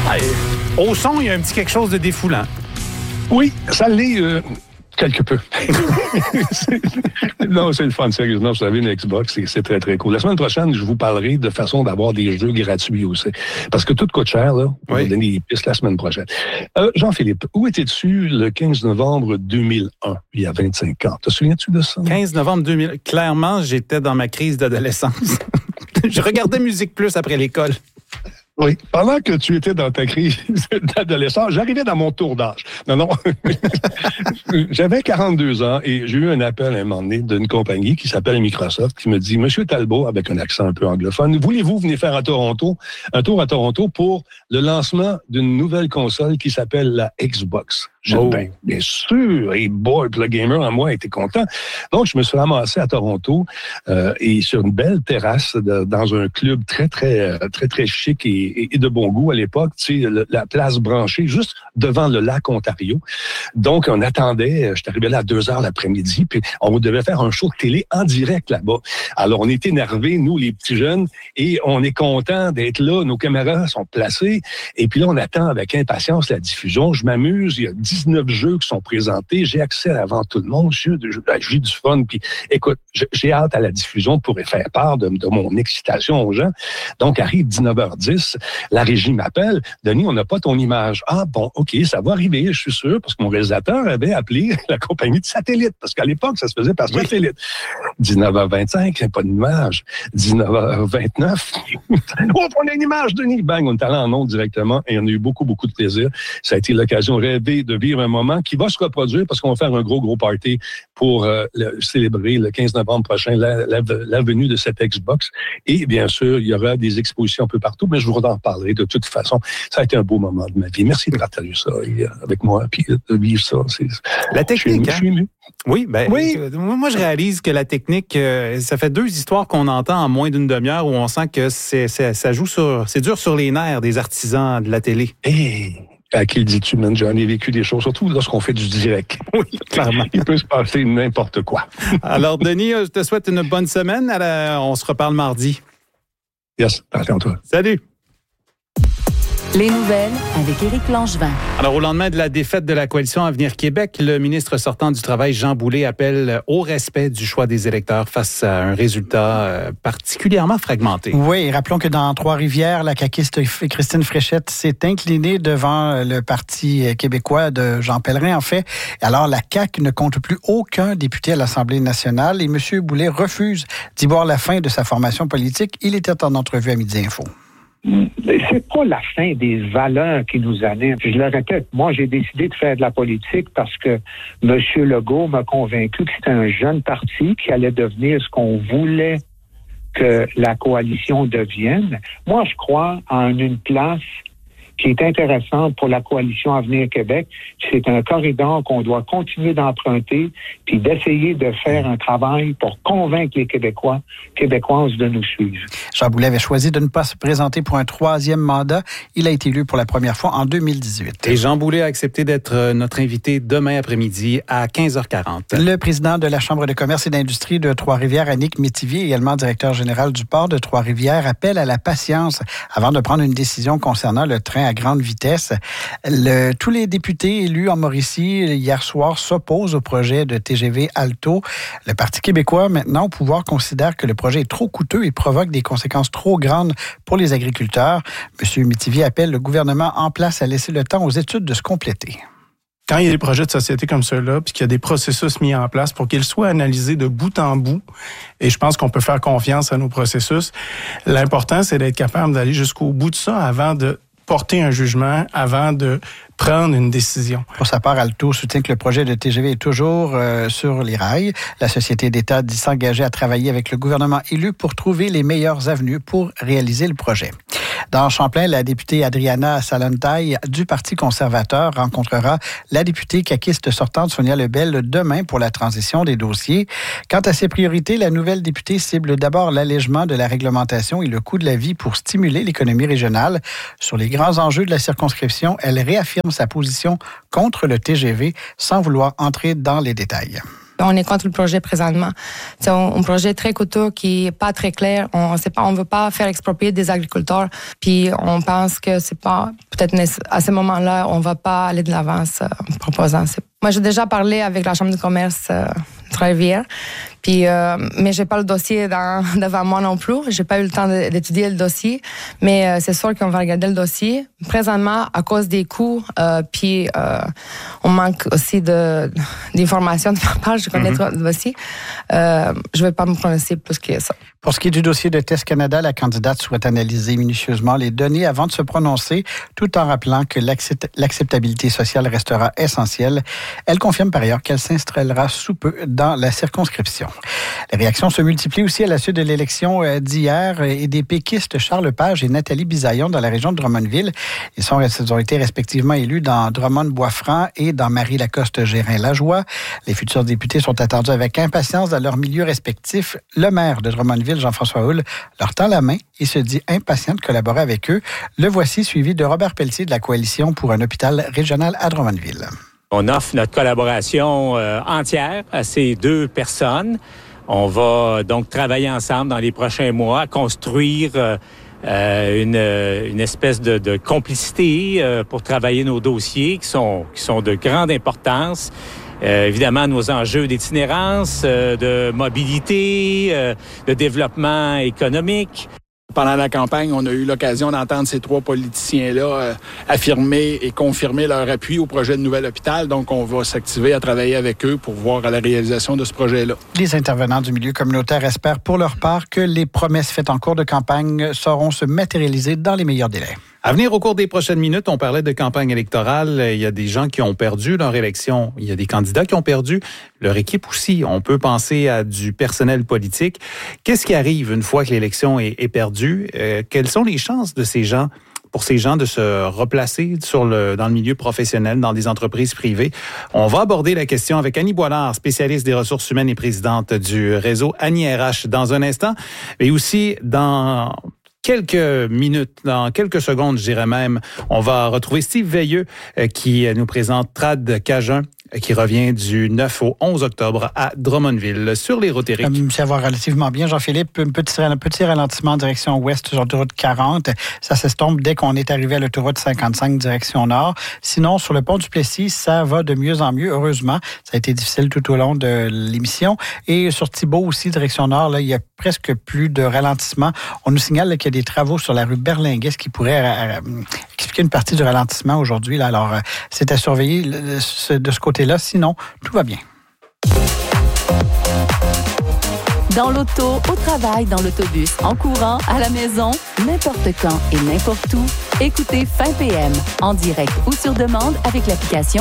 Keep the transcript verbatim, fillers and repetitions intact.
Ah, au son, il y a un petit quelque chose de défoulant. Oui, ça l'est euh, quelque peu. c'est, non, c'est le fun, sérieusement. Vous savez, une Xbox, c'est, c'est très, très cool. La semaine prochaine, je vous parlerai de façon d'avoir des jeux gratuits aussi. Parce que tout coûte cher, là. On oui. va donner des pistes la semaine prochaine. Euh, Jean-Philippe, où étais-tu le quinze novembre deux mille un, il y a vingt-cinq ans? Te souviens-tu de ça? quinze novembre deux mille. Clairement, j'étais dans ma crise d'adolescence. Je regardais Musique Plus après l'école. Oui. Pendant que tu étais dans ta crise d'adolescence, j'arrivais dans mon tour d'âge. Non, non. J'avais quarante-deux ans et j'ai eu un appel à un moment donné d'une compagnie qui s'appelle Microsoft qui me dit « Monsieur Talbot, avec un accent un peu anglophone, voulez-vous venir faire à Toronto, un tour à Toronto pour le lancement d'une nouvelle console qui s'appelle la Xbox? » J'ai dit, oh. ben, bien sûr, et boy, le gamer en moi était content. Donc, je me suis ramassé à Toronto euh, et sur une belle terrasse de, dans un club très, très, très, très chic et, et de bon goût à l'époque, tu sais, le, la place branchée juste devant le lac Ontario. Donc, on attendait, je suis arrivé là à deux heures l'après-midi, puis on devait faire un show de télé en direct là-bas. Alors, on est énervés, nous, les petits jeunes, et on est contents d'être là, nos caméras sont placées, et puis là, on attend avec impatience la diffusion. Je m'amuse, il y a dix-neuf jeux qui sont présentés. J'ai accès avant tout le monde. J'ai, j'ai du fun. Puis, écoute, j'ai hâte à la diffusion pour faire part de, de mon excitation aux gens. Donc, arrive dix-neuf heures dix. La régie m'appelle. Denis, on n'a pas ton image. Ah, bon, OK, ça va arriver, je suis sûr, parce que mon réalisateur avait appelé la compagnie de satellite. Parce qu'à l'époque, ça se faisait par satellite. dix-neuf heures vingt-cinq, pas d'image. dix-neuf heures vingt-neuf. Oh, on a une image, Denis. Bang, on est allé en ondes directement et on a eu beaucoup, beaucoup de plaisir. Ça a été l'occasion rêvée de vivre un moment qui va se reproduire parce qu'on va faire un gros, gros party pour euh, le, célébrer le quinze novembre prochain la, la, la venue de cette Xbox. Et bien sûr, il y aura des expositions un peu partout, mais je vous en parlerai de toute façon. Ça a été un beau moment de ma vie. Merci de partager ça avec moi, puis de vivre ça. C'est, la technique, je suis ému. Hein? Oui, ben, oui. Euh, moi, je réalise que la technique, euh, ça fait deux histoires qu'on entend en moins d'une demi-heure où on sent que c'est, c'est, ça joue sur, c'est dur sur les nerfs des artisans de la télé. Hey. À qui le dis-tu, man? J'en ai vécu des choses, surtout lorsqu'on fait du direct. Oui, clairement. Il peut se passer n'importe quoi. Alors, Denis, je te souhaite une bonne semaine. La... On se reparle mardi. Yes, attention toi. Salut. Les nouvelles avec Éric Langevin. Alors, au lendemain de la défaite de la coalition Avenir Québec, le ministre sortant du Travail, Jean Boulet, appelle au respect du choix des électeurs face à un résultat particulièrement fragmenté. Oui, rappelons que dans Trois-Rivières, la caquiste Christine Fréchette s'est inclinée devant le Parti québécois de Jean Pellerin, en fait. Alors, la C A Q ne compte plus aucun député à l'Assemblée nationale et M. Boulet refuse d'y voir la fin de sa formation politique. Il était en entrevue à Midi Info. C'est pas la fin des valeurs qui nous animent. Je le répète, moi, j'ai décidé de faire de la politique parce que M. Legault m'a convaincu que c'était un jeune parti qui allait devenir ce qu'on voulait que la coalition devienne. Moi, je crois en une place qui est intéressante pour la coalition Avenir Québec. C'est un corridor qu'on doit continuer d'emprunter puis d'essayer de faire un travail pour convaincre les Québécois, Québécoises de nous suivre. Jean Boulet avait choisi de ne pas se présenter pour un troisième mandat. Il a été élu pour la première fois en deux mille dix-huit. Et Jean Boulet a accepté d'être notre invité demain après-midi à quinze heures quarante. Le président de la Chambre de commerce et d'industrie de Trois-Rivières, Annick Métivier, également directeur général du port de Trois-Rivières, appelle à la patience avant de prendre une décision concernant le train à grande vitesse. Le, tous les députés élus en Mauricie hier soir s'opposent au projet de T G V Alto. Le Parti québécois, maintenant au pouvoir, considère que le projet est trop coûteux et provoque des conséquences trop grandes pour les agriculteurs. M. Métivier appelle le gouvernement en place à laisser le temps aux études de se compléter. Quand il y a des projets de société comme ceux-là, puis qu'il y a des processus mis en place pour qu'ils soient analysés de bout en bout, et je pense qu'on peut faire confiance à nos processus, l'important, c'est d'être capable d'aller jusqu'au bout de ça avant de porter un jugement, avant de prendre une décision. Pour sa part, Alto soutient que le projet de T G V est toujours euh, sur les rails. La société d'État dit s'engager à travailler avec le gouvernement élu pour trouver les meilleures avenues pour réaliser le projet. Dans Champlain, la députée Adriana Salontaille du Parti conservateur rencontrera la députée caquiste sortante Sonia Lebel demain pour la transition des dossiers. Quant à ses priorités, la nouvelle députée cible d'abord l'allègement de la réglementation et le coût de la vie pour stimuler l'économie régionale. Sur les grands enjeux de la circonscription, elle réaffirme sa position contre le T G V sans vouloir entrer dans les détails. On est contre le projet présentement. C'est un, un projet très coûteux qui est pas très clair. On sait pas, on veut pas faire exproprier des agriculteurs. Puis on pense que c'est pas, peut-être à ce moment-là, on va pas aller de l'avant en proposant. Moi, j'ai déjà parlé avec la Chambre de commerce euh, de Trois-Rivières. Puis, euh, mais j'ai pas le dossier dans, devant moi non plus. J'ai pas eu le temps de, d'étudier le dossier. Mais euh, c'est sûr qu'on va regarder le dossier. Présentement, à cause des coûts, euh, puis euh, on manque aussi de d'informations de ma part. Je connais mm-hmm. le dossier. Euh, je vais pas me prononcer plus que ça. Pour ce qui est du dossier de Test Canada, la candidate souhaite analyser minutieusement les données avant de se prononcer, tout en rappelant que l'accept- l'acceptabilité sociale restera essentielle. Elle confirme par ailleurs qu'elle s'installera sous peu dans la circonscription. Les réactions se multiplient aussi à la suite de l'élection d'hier et des péquistes Charles Lepage et Nathalie Bisaillon dans la région de Drummondville. Ils, sont, ils ont été respectivement élus dans Drummond-Boisfranc et dans Marie-Lacoste-Gérin-Lajoie. Les futurs députés sont attendus avec impatience dans leurs milieux respectifs. Le maire de Drummondville, Jean-François Houle, leur tend la main et se dit impatient de collaborer avec eux. Le voici suivi de Robert Pelletier de la Coalition pour un hôpital régional à Drummondville. On offre notre collaboration euh, entière à ces deux personnes. On va donc travailler ensemble dans les prochains mois à construire euh, euh, une, une espèce de, de complicité euh, pour travailler nos dossiers qui sont, qui sont de grande importance. Euh, évidemment, nos enjeux d'itinérance, euh, de mobilité, euh, de développement économique. Pendant la campagne, on a eu l'occasion d'entendre ces trois politiciens-là euh, affirmer et confirmer leur appui au projet de nouvel hôpital. Donc, on va s'activer à travailler avec eux pour voir à la réalisation de ce projet-là. Les intervenants du milieu communautaire espèrent pour leur part que les promesses faites en cours de campagne sauront se matérialiser dans les meilleurs délais. À venir au cours des prochaines minutes, on parlait de campagne électorale. Il y a des gens qui ont perdu leur élection. Il y a des candidats qui ont perdu leur équipe aussi. On peut penser à du personnel politique. Qu'est-ce qui arrive une fois que l'élection est, est perdue? Euh, quelles sont les chances de ces gens, pour ces gens de se replacer sur le, dans le milieu professionnel, dans des entreprises privées? On va aborder la question avec Annie Boilard, spécialiste des ressources humaines et présidente du réseau Annie R H dans un instant, mais aussi dans quelques minutes, dans quelques secondes, je dirais même, on va retrouver Steve Veilleux euh, qui nous présente Trad Cajun, qui revient du neuf au onze octobre à Drummondville, sur les routes Éric. Ça va relativement bien, Jean-Philippe. Un petit, un petit ralentissement en direction ouest sur l'autoroute quarante. Ça s'estompe dès qu'on est arrivé à l'autoroute cinquante-cinq, direction nord. Sinon, sur le pont du Plessis, ça va de mieux en mieux, heureusement. Ça a été difficile tout au long de l'émission. Et sur Thibault aussi, direction nord, là, il y a presque plus de ralentissement. On nous signale là, qu'il y a des travaux sur la rue Berlinguet, ce qui pourrait euh, expliquer une partie du ralentissement aujourd'hui. Là. Alors, euh, c'est à surveiller de ce côté là, sinon, tout va bien. Dans l'auto, au travail, dans l'autobus, en courant, à la maison, n'importe quand et n'importe où, écoutez Fin P M en direct ou sur demande avec l'application